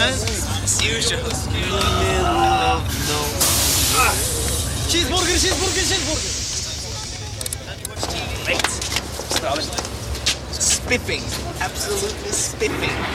As usual. Cheeseburger, cheeseburger, cheeseburger. Great. Spiffing. Absolutely spiffing.